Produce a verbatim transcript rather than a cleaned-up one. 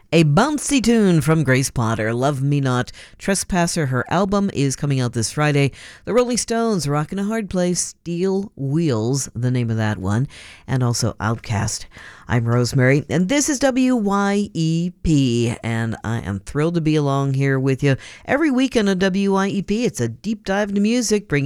A bouncy tune from Grace Potter, Love Me Not. Trespasser, her album is coming out this Friday. The Rolling Stones, Rockin' a Hard Place, Steel Wheels, the name of that one, and also Outcast. I'm Rosemary, and this is W Y E P, and I am thrilled to be along here with you every weekend on W Y E P. It's a deep dive into music, bringing